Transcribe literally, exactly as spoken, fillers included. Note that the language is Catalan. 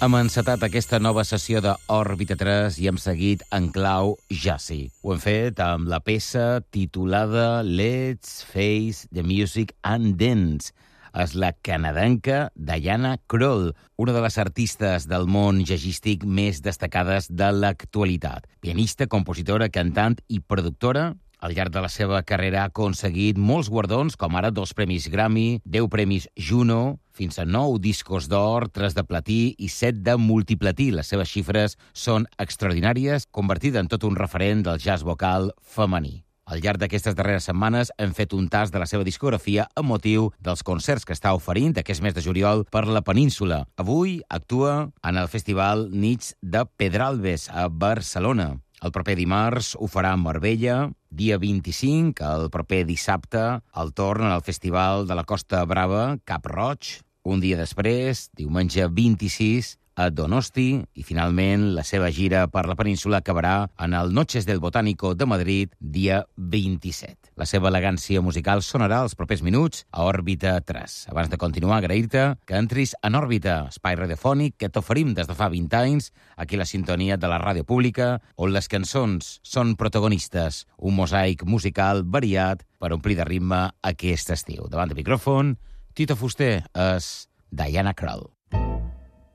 Hem encetat aquesta nova sessió d'Òrbita tres i hem seguit en clau jazzy. Ho hem fet amb la peça titulada Let's Face the Music and Dance. És la canadenca Diana Krall, una de les artistes del món jazzístic més destacades de l'actualitat. Pianista, compositora, cantant i productora. Al llarg de la seva carrera ha aconseguit molts guardons, com ara dos premis Grammy, deu premis Juno, fins a nou discos d'or, tres de platí i set de multiplatí. Les seves xifres són extraordinàries, convertida en tot un referent del jazz vocal femení. Al llarg d'aquestes darreres setmanes hem fet un tas de la seva discografia amb motiu dels concerts que està oferint aquest mes de juliol per la península. Avui actua en el festival Nits de Pedralbes a Barcelona. El proper dimarts ho farà a Marbella, dia vint-i-cinc, el proper dissabte, el torn al Festival de la Costa Brava, Cap Roig. Un dia després, diumenge vint-i-sis, a Donosti, i finalment la seva gira per la península acabarà en el Noches del Botánico de Madrid, dia vint-i-set. La seva elegància musical sonarà els propers minuts a Òrbita tres. Abans de continuar, agrair-te que entris en Òrbita, espai radiofònic que t'oferim des de fa vint anys, aquí la sintonia de la ràdio pública, on les cançons són protagonistes, un mosaic musical variat per omplir de ritme aquest estiu. Davant del micròfon, Tito Fuster és Diana Krall.